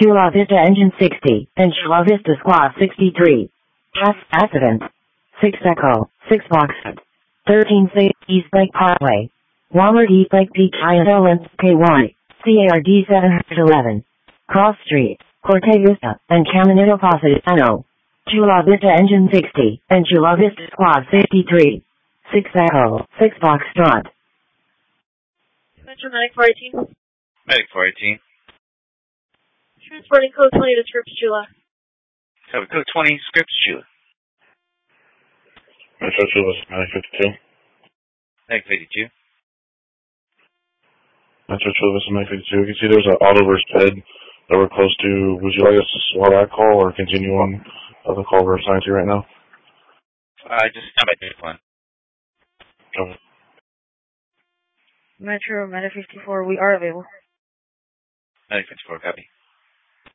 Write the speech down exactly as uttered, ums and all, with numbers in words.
Chula Vista Engine sixty, and Chula Vista Squad sixty-three. Pass accident. six Echo, six Foxtrot. thirteen Safe, East Lake Parkway. Walmart East Lake Peak Island K Y, C A R D seven eleven. Cross Street, Corte Vista, and Caminito Positano. Chula Vista Engine sixty, and Chula Vista Squad fifty-three. six Echo, six Foxtrot. Metro Medic four eighteen. Medic four eighteen. Transporting code twenty to Scripps, Chula. Copy, code twenty, Scripps, Chula. Metro Chula, Medic fifty-two. Medic fifty-two. Metro Chula, Medic fifty-two. You can see there's an auto verse bed that we're close to. Would you like us to swallow that call or continue on uh, the call we're assigned to right now? Uh, just stand by this one. Okay. Metro Medic fifty-four, we are available. Medic fifty-four, copy.